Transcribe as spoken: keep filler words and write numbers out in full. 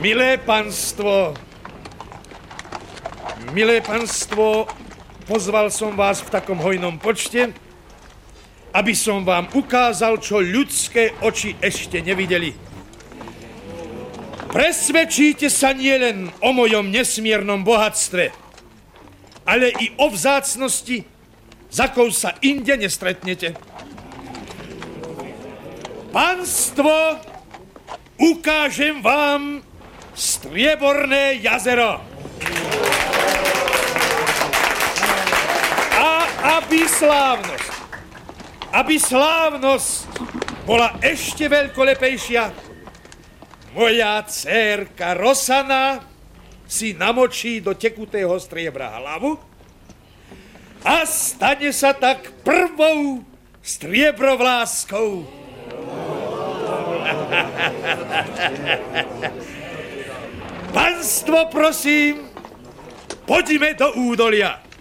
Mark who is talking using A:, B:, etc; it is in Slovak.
A: Milé panstvo, milé panstvo, pozval som vás v takom hojnom počte, aby som vám ukázal, čo ľudské oči ešte nevideli. Presvedčíte sa nielen o mojom nesmiernom bohatstve, ale i o vzácnosti, za akou sa inde nestretnete. Panstvo, ukážem vám Strieborné jazero. A aby slávnosť, aby slávnosť bola ešte veľkolepejšia, moja dcérka Rosana si namočí do tekutého striebra hlavu a stane sa tak prvou striebrovláskou. Panstvo, prosím, poďme do údolia.